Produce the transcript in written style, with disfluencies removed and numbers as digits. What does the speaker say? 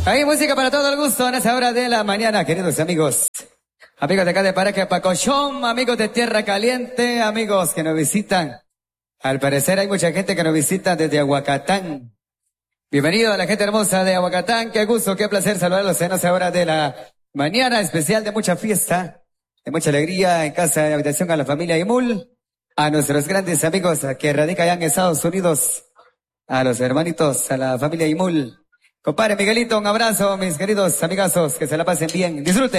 Hay música para todo el gusto en esa hora de la mañana, queridos amigos. Amigos de acá de Paraje Pacochón, amigos de Tierra Caliente, amigos que nos visitan. Al parecer hay mucha gente que nos visita desde Aguacatán. Bienvenido a la gente hermosa de Aguacatán, qué gusto, qué placer saludarlos en esa hora de la mañana especial de mucha fiesta, de mucha alegría en casa de habitación a la familia Imul, a nuestros grandes amigos que radican allá en Estados Unidos, a los hermanitos, a la familia Imul. Compadre Miguelito, un abrazo, mis queridos amigazos, que se la pasen bien, disfruten.